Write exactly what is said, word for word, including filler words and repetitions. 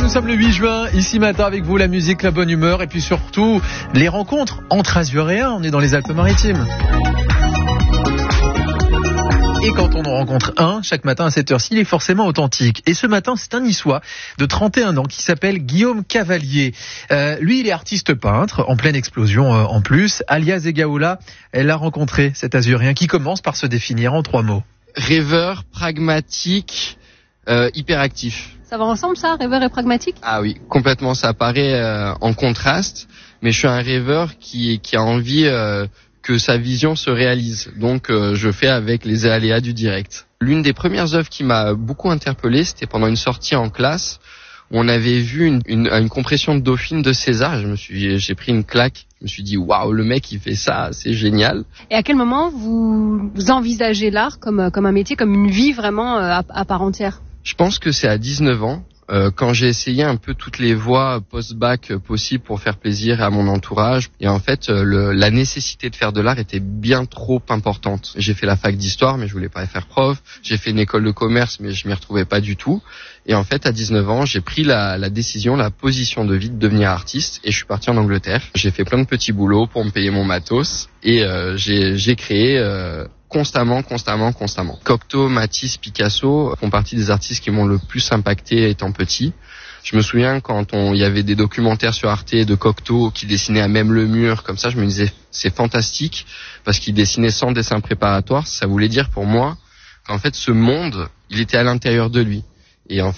nous sommes le huit juin, ici matin avec vous, la musique, la bonne humeur et puis surtout les rencontres entre Azuréens. On est dans les Alpes-Maritimes. Et quand on en rencontre un, chaque matin à cette heure-ci, il est forcément authentique. Et ce matin, c'est un Niçois de trente et un ans qui s'appelle Guillaume Cavalier. Euh, lui, il est artiste peintre, en pleine explosion euh, en plus. Alia Zegaoula, elle a rencontré cet Azuréen qui commence par se définir en trois mots. Rêveur, pragmatique, euh, hyperactif. Ça va ensemble ça, rêveur et pragmatique ? Ah oui, complètement, ça paraît euh, en contraste, mais je suis un rêveur qui, qui a envie euh, que sa vision se réalise. Donc euh, je fais avec les aléas du direct. L'une des premières œuvres qui m'a beaucoup interpellé, c'était pendant une sortie en classe où on avait vu une, une, une compression de Dauphine de César. Je me suis, j'ai pris une claque. Je me suis dit waouh, le mec il fait ça, c'est génial. Et à quel moment vous, vous envisagez l'art comme comme un métier, comme une vie vraiment à, à part entière ? Je pense que c'est à dix-neuf ans, euh, quand j'ai essayé un peu toutes les voies post-bac possibles pour faire plaisir à mon entourage. Et en fait, euh, le, la nécessité de faire de l'art était bien trop importante. J'ai fait la fac d'histoire, mais je voulais pas faire prof. J'ai fait une école de commerce, mais je m'y retrouvais pas du tout. Et en fait, à dix-neuf ans, j'ai pris la, la décision, la position de vie de devenir artiste. Et je suis parti en Angleterre. J'ai fait plein de petits boulots pour me payer mon matos. Et euh, j'ai, j'ai créé... Euh, constamment, constamment, constamment. Cocteau, Matisse, Picasso font partie des artistes qui m'ont le plus impacté étant petit. Je me souviens quand on, il y avait des documentaires sur Arte de Cocteau qui dessinaient à même le mur, comme ça, je me disais, c'est fantastique, parce qu'il dessinait sans dessin préparatoire. Ça voulait dire pour moi qu'en fait, ce monde, il était à l'intérieur de lui. Et en